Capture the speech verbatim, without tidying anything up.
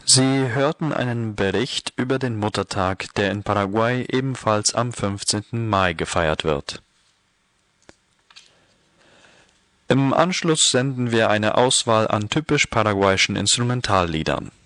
Sie hörten einen Bericht über den Muttertag, der in Paraguay ebenfalls am fünfzehnten Mai gefeiert wird. Im Anschluss senden wir eine Auswahl an typisch paraguayischen Instrumentalliedern